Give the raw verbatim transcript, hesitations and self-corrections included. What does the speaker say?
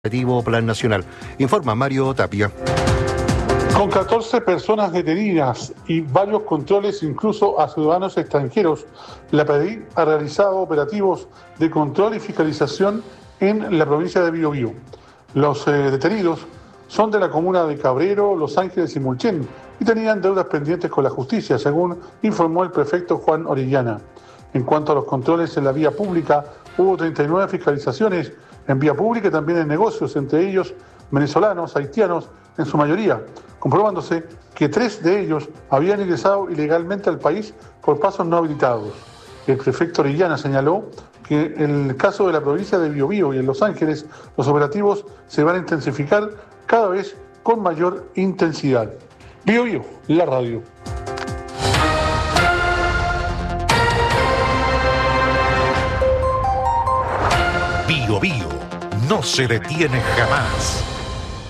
Operativo Plan Nacional. Informa Mario Tapia. Con catorce personas detenidas y varios controles incluso a ciudadanos extranjeros, la P D I ha realizado operativos de control y fiscalización en la provincia de Biobío. Los eh, detenidos son de la comuna de Cabrero, Los Ángeles y Mulchen y tenían deudas pendientes con la justicia, según informó el prefecto Juan Orellana. En cuanto a los controles en la vía pública, hubo treinta y nueve fiscalizaciones en vía pública y también en negocios, entre ellos venezolanos, haitianos, en su mayoría, comprobándose que tres de ellos habían ingresado ilegalmente al país por pasos no habilitados. El prefecto Orellana señaló que en el caso de la provincia de Biobío y en Los Ángeles, los operativos se van a intensificar cada vez con mayor intensidad. Biobío, la radio. Biobío no se detiene jamás.